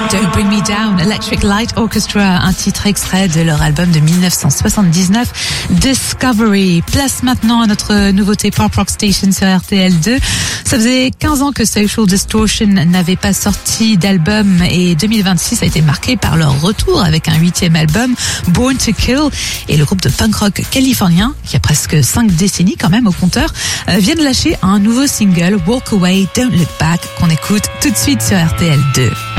Don't Bring Me Down, Electric Light Orchestra, un titre extrait de leur album de 1979, Discovery. Place maintenant à notre nouveauté Pop Rock Station sur RTL2. Ça faisait 15 ans que Social Distortion n'avait pas sorti d'album et 2026 a été marqué par leur retour avec un 8e album, Born to Kill. Et le groupe de punk rock californien, qui a presque 5 décennies quand même au compteur, vient de lâcher un nouveau single, Walk Away, Don't Look Back, qu'on écoute tout de suite sur RTL2.